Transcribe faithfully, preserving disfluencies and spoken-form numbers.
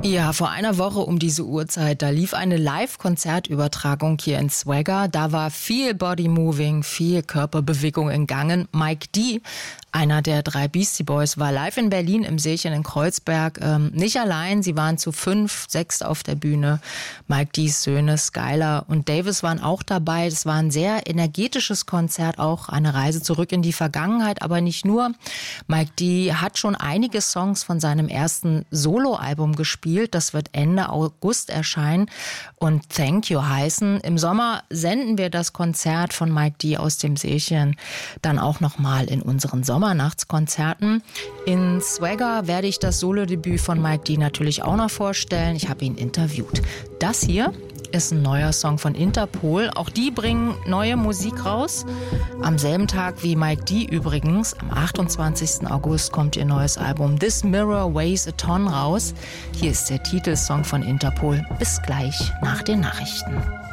Ja, vor einer Woche um diese Uhrzeit, da lief eine Live-Konzertübertragung hier in Swagger. Da war viel Body-Moving, viel Körperbewegung in Gangen. Mike D., einer der drei Beastie Boys, war live in Berlin im Seechen in Kreuzberg. Ähm, nicht allein, sie waren zu fünf, sechs auf der Bühne. Mike D.'s Söhne, Skylar und Davis waren auch dabei. Es war ein sehr energetisches Konzert, auch eine Reise zurück in die Vergangenheit, aber nicht nur. Mike D. hat schon einige Songs von seinem ersten Soloalbum gespielt. Das wird Ende August erscheinen und Thank You heißen. Im Sommer senden wir das Konzert von Mike D. aus dem Seechen dann auch nochmal in unseren Sommernachtskonzerten. In Swagger werde ich das Solodebüt von Mike D. natürlich auch noch vorstellen. Ich habe ihn interviewt. Das hier ist ein neuer Song von Interpol. Auch die bringen neue Musik raus. Am selben Tag wie Mike D. übrigens, am achtundzwanzigsten August kommt ihr neues Album This Mirror Weighs a Ton raus. Hier ist der Titelsong von Interpol. Bis gleich nach den Nachrichten.